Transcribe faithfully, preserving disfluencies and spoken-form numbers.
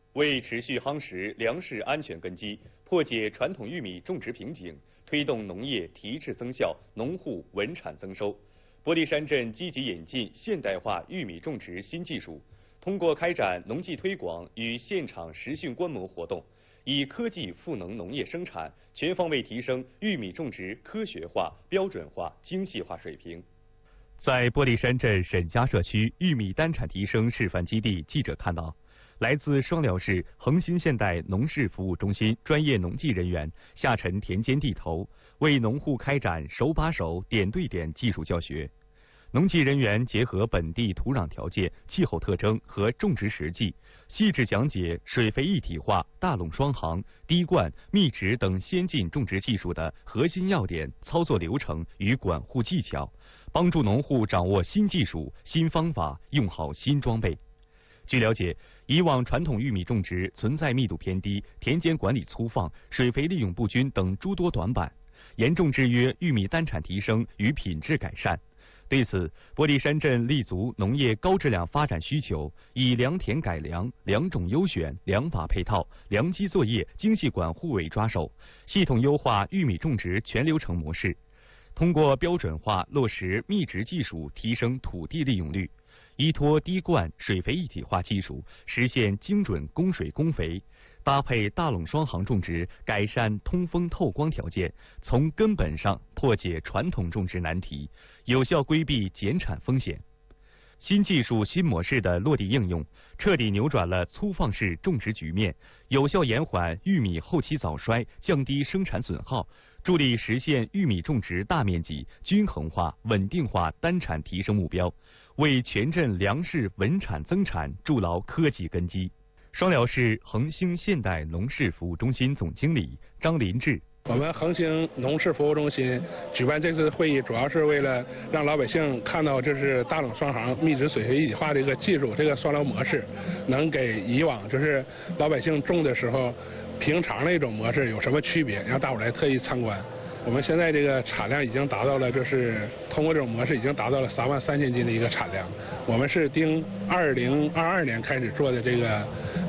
为持续夯实粮食安全根基，破解传统玉米种植瓶颈，推动农业提质增效、农户稳产增收，玻璃山镇积极引进现代化玉米种植新技术，通过开展农技推广与现场实训观摩活动，以科技赋能农业生产，全方位提升玉米种植科学化、标准化、精细化水平。在玻璃山镇沈家社区玉米单产提升示范基地，记者看到，来自双辽市恒兴现代农事服务中心专业农技人员下沉田间地头，为农户开展手把手、点对点技术教学。农技人员结合本地土壤条件、气候特征和种植实际，细致讲解水肥一体化、大垄双行、滴灌、密植等先进种植技术的核心要点、操作流程与管护技巧，帮助农户掌握新技术、新方法，用好新装备。据了解，以往传统玉米种植存在密度偏低、田间管理粗放、水肥利用不均等诸多短板，严重制约玉米单产提升与品质改善。对此，玻璃山镇立足农业高质量发展需求，以良田改良、良种优选、良法配套、良机作业、精细管护为抓手，系统优化玉米种植全流程模式，通过标准化落实密植技术，提升土地利用率，依托滴灌、水肥一体化技术，实现精准供水供肥，搭配大垄双行种植，改善通风透光条件，从根本上破解传统种植难题，有效规避减产风险。新技术新模式的落地应用，彻底扭转了粗放式种植局面，有效延缓玉米后期早衰，降低生产损耗，助力实现玉米种植大面积、均衡化、稳定化单产提升目标，为全镇粮食稳产增产筑牢科技根基。双辽市恒兴现代农事服务中心总经理张林志： 我们恒兴农事服务中心举办这次会议，主要是为了让老百姓看到这是大垄双行、密植水肥一体化这个技术，这个双辽模式，能给以往就是老百姓种的时候平常的一种模式有什么区别，让大伙来特意参观。我们现在这个产量已经达到了，就是通过这种模式已经达到了三万三千斤的一个产量。我们是丁二零二二年开始做的这个